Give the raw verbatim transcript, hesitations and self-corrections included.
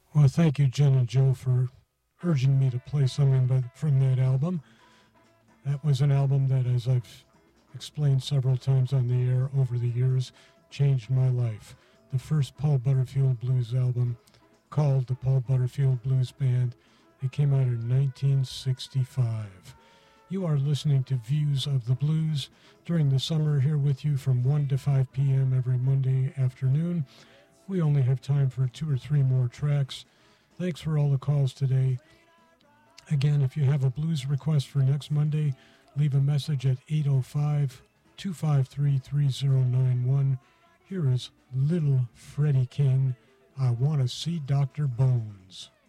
Well, thank you, Jen and Joe, for urging me to play something by, from that album. That was an album that, as I've explained several times on the air over the years, changed my life. The first Paul Butterfield Blues album, called the Paul Butterfield Blues Band. It came out in nineteen sixty-five. You are listening to Views of the Blues during the summer, here with you from one to five p.m. every Monday afternoon. We only have time for two or three more tracks. Thanks for all the calls today. Again, if you have a blues request for next Monday, leave a message at eight oh five, two five three, three oh nine one. Here is Little Freddie King, I Want to See Doctor Bones.